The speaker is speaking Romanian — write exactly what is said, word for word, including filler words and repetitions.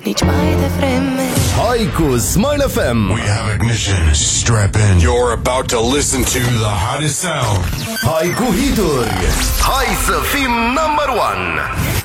nici mai devreme. Hai cu Smile F M. We have ignition. Strap in. You're about to listen to the hottest sound. Hai cu hituri. Hai să fim number one.